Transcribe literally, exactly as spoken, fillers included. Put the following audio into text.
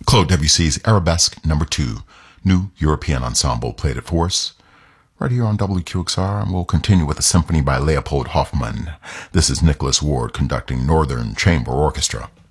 Claude Debussy's Arabesque Number Two, New European Ensemble played it for us, right here on W Q X R, and we'll continue with a symphony by Leopold Hoffmann. This is Nicholas Ward conducting Northern Chamber Orchestra.